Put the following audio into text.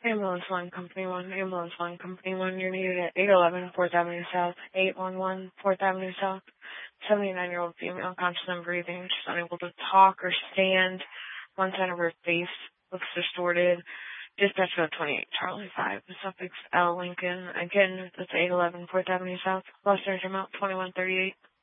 Ambulance 1, Company 1, Ambulance 1, Company 1, you're needed at 811 4th Avenue South, 811 4th Avenue South. 79-year-old female, conscious and breathing, she's unable to talk or stand. One side of her face looks distorted. Dispatch code 28, Charlie 5, Suffix L, Lincoln. Again, that's 811 4th Avenue South. Lost urgent amount 2138.